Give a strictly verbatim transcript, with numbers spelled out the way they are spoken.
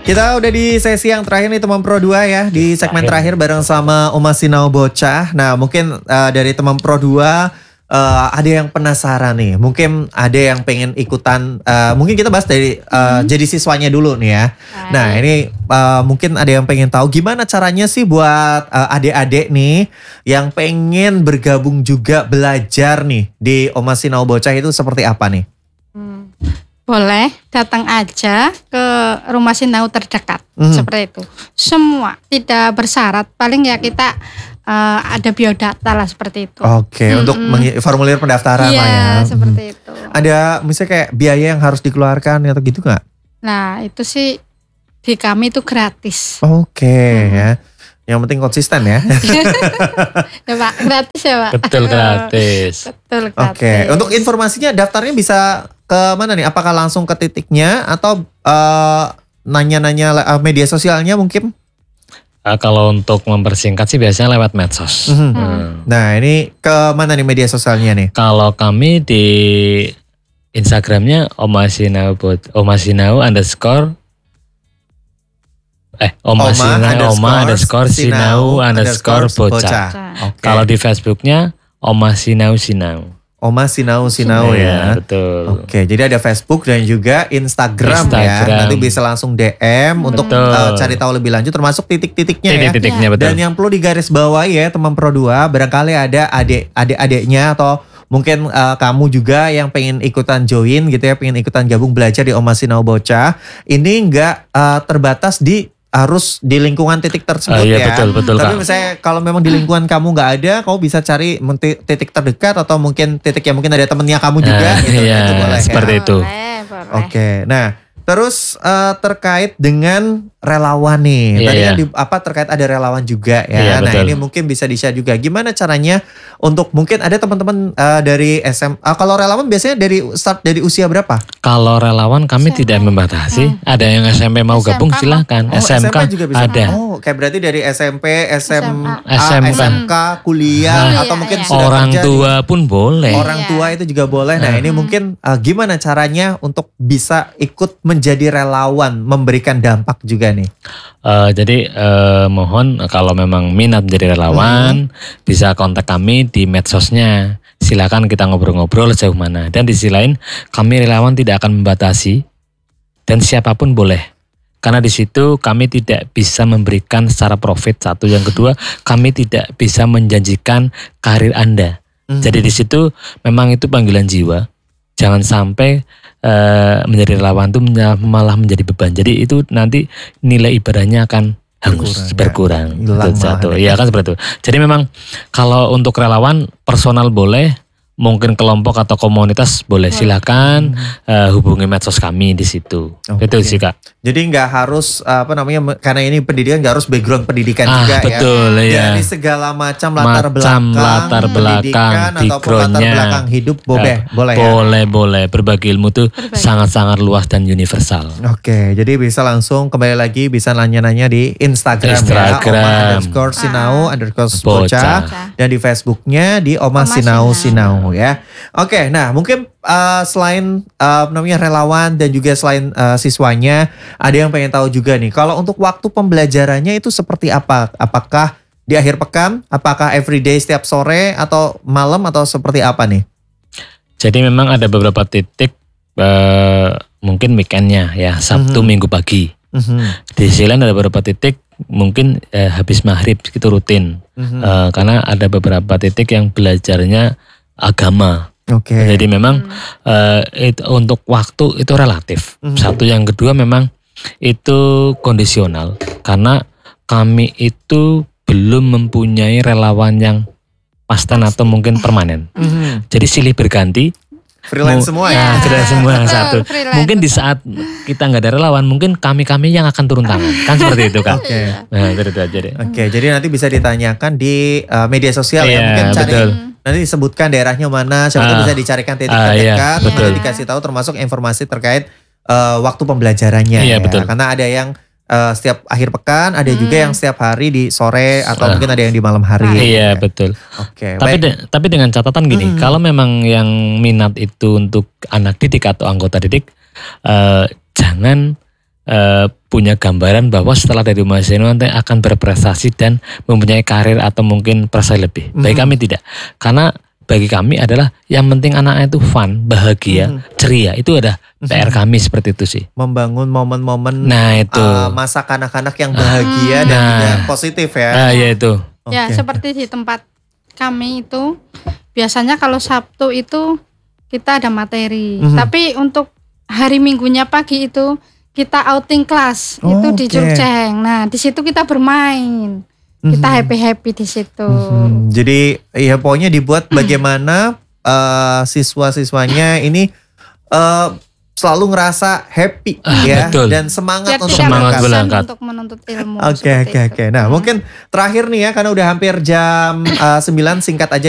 Kita udah di sesi yang terakhir nih teman Pro dua ya. Di segmen terakhir bareng sama Oma Sinau Bocah. Nah mungkin uh, dari teman Pro dua uh, ada yang penasaran nih. Mungkin ada yang pengen ikutan. Uh, mungkin kita bahas dari uh, hmm. jadi siswanya dulu nih ya. Hai. Nah ini uh, mungkin ada yang pengen tahu gimana caranya sih buat uh, adik-adik nih. Yang pengen bergabung juga belajar nih di Oma Sinau Bocah itu seperti apa nih? Hmm. Boleh datang aja ke rumah sinau terdekat, hmm. seperti itu. Semua tidak bersyarat, paling ya kita uh, ada biodata lah seperti itu. Oke, hmm. untuk meng- formulir pendaftaran iya, lah ya. Iya, seperti hmm. itu. Ada misalnya kayak biaya yang harus dikeluarkan atau gitu nggak? Nah itu sih di kami itu gratis. Oke hmm. ya. Yang penting konsisten ya. Ya Pak, gratis ya Pak. Betul gratis. Betul gratis. Oke, untuk informasinya daftarnya bisa ke mana nih? Apakah langsung ke titiknya atau uh, nanya-nanya uh, media sosialnya mungkin? Uh, kalau untuk mempersingkat sih biasanya lewat medsos. Mm-hmm. Hmm. Nah ini ke mana nih media sosialnya nih? Kalau kami di Instagramnya Oma Sinau Oma Sinau underscore Eh, Oma, Oma Sinau, Oma underscore Sinau underscore Bocah. Okay. Kalau di Facebooknya Oma Sinau Sinau. Oma Sinau Sinau ya. ya. Betul. Oke, jadi ada Facebook dan juga Instagram, Instagram. ya. Nanti bisa langsung D M betul. Untuk uh, cari tahu lebih lanjut, termasuk titik-titiknya ya. Titik-titiknya betul. Dan yang perlu digarisbawahi ya teman Pro dua, barangkali ada adik adik-adiknya atau mungkin uh, kamu juga yang pengen ikutan join gitu ya, pengen ikutan gabung belajar di Oma Sinau Bocah. Ini enggak uh, terbatas di harus di lingkungan titik tersebut uh, iya, ya. Betul, betul, Tapi Kak. misalnya kalau memang di lingkungan kamu nggak ada, kamu bisa cari titik terdekat atau mungkin titik yang mungkin ada temennya kamu juga. Uh, gitu, iya, itu boleh seperti ya. itu. Boleh, boleh. Oke, nah terus uh, terkait dengan relawan nih. Iya, Tadi iya. kan di, apa terkait ada relawan juga ya. Iya, nah betul. ini mungkin bisa di-share juga. Gimana caranya untuk mungkin ada teman-teman uh, dari S M A. Uh, kalau relawan biasanya dari start dari usia berapa? Kalau relawan kami S M P. Tidak membatasi. Hmm. Ada yang S M P mau S M K gabung silahkan. Oh, S M K S M P juga bisa. ada. Oh, kayak berarti dari S M P, S M A, S M K, S M K kuliah nah, atau iya, mungkin iya. sudah orang kerja tua nih. pun boleh. Orang tua itu juga boleh. Nah, Hmm. ini mungkin uh, gimana caranya untuk bisa ikut menjadi relawan, memberikan dampak juga nih. Uh, jadi uh, mohon kalau memang minat menjadi relawan hmm. bisa kontak kami di medsosnya. Silakan kita ngobrol-ngobrol sejauh mana. Dan di sisi lain kami relawan tidak akan membatasi dan siapapun boleh. Karena di situ kami tidak bisa memberikan secara profit satu. Yang kedua kami tidak bisa menjanjikan karir Anda. Hmm. Jadi di situ memang itu panggilan jiwa. Jangan sampai Uh, menjadi relawan itu malah menjadi beban. Jadi itu nanti nilai ibadahnya akan hangus, berkurang. Ya. berkurang. Itu satu. Ya kan seperti itu. Jadi memang kalau untuk relawan personal boleh, mungkin kelompok atau komunitas boleh. Silakan hmm. uh, hubungi medsos kami di situ. Oh, itu okay. sih Kak. Jadi nggak harus apa namanya karena ini pendidikan nggak harus background pendidikan ah, juga betul, ya. ya. Dari segala macam latar macam belakang, latar belakang, ataupun latar belakang hidup boleh, uh, boleh. Boleh, ya? boleh. Berbagi ilmu tuh sangat-sangat luas dan universal. Oke, jadi bisa langsung kembali lagi bisa nanya-nanya di Instagram, Instagram. ya, Oma underscore Sinau underscore Bocah dan di Facebooknya di Oma, Oma Sinau Sinau ya. Oke, nah mungkin uh, selain uh, namanya relawan dan juga selain uh, siswanya, ada yang pengen tahu juga nih. Kalau untuk waktu pembelajarannya itu seperti apa? Apakah di akhir pekan? Apakah everyday setiap sore atau malam atau seperti apa nih? Jadi memang ada beberapa titik uh, mungkin weekendnya ya Sabtu mm-hmm. Minggu pagi. Mm-hmm. Di sisi lain ada beberapa titik mungkin uh, habis maghrib itu rutin. Mm-hmm. Uh, karena ada beberapa titik yang belajarnya agama. Oke. Okay. Jadi memang hmm. uh, itu untuk waktu itu relatif. Hmm. Satu, yang kedua memang itu kondisional karena kami itu belum mempunyai relawan yang pastan atau mungkin permanen. Hmm. Jadi silih berganti. Freelance semua ya. Nah, freelance semua yang satu. Mungkin di saat kita nggak ada relawan, mungkin kami-kami yang akan turun tangan. Kan seperti itu kan. Oke. Okay. Nah, itu aja deh. Oke, okay, jadi nanti bisa ditanyakan di uh, media sosial yeah, ya. Mungkin cari betul. Nanti disebutkan daerahnya mana, siapa tahu uh, bisa dicarikan titik uh, terdekat, iya, nanti dikasih tahu termasuk informasi terkait uh, waktu pembelajarannya iya, ya. Betul. Karena ada yang uh, setiap akhir pekan, ada hmm. juga yang setiap hari di sore atau uh, mungkin ada yang di malam hari. Iya, ya. betul. Oke. Okay, tapi de, tapi dengan catatan gini, hmm. kalau memang yang minat itu untuk anak didik atau anggota didik, uh, jangan uh, punya gambaran bahwa setelah dari Rumah Seno nanti akan berprestasi dan mempunyai karir atau mungkin prestasi lebih. Bagi Mhm. kami tidak. Karena bagi kami adalah yang penting anaknya itu fun, bahagia, Mhm. ceria. Itu ada P R kami seperti itu sih. Membangun momen-momen Nah itu. uh, masa kanak-kanak yang bahagia dan Nah. juga positif ya. Ah ya itu. Ya, Oke. seperti di tempat kami itu biasanya kalau Sabtu itu kita ada materi. Mhm. Tapi untuk hari Minggunya pagi itu kita outing kelas Oh, itu di oke. Curug Ceng. Nah, di situ kita bermain. Kita Mhm. happy-happy di situ. Mhm. Jadi ya pokoknya dibuat bagaimana uh, siswa-siswanya ini uh, selalu ngerasa happy Ah, ya betul. dan semangat Biar untuk tidak Semangat berangkat. bosan berangkat. untuk menuntut ilmu. Oke seperti oke itu. oke. Nah Hmm. mungkin terakhir nih ya karena udah hampir jam uh, sembilan, singkat aja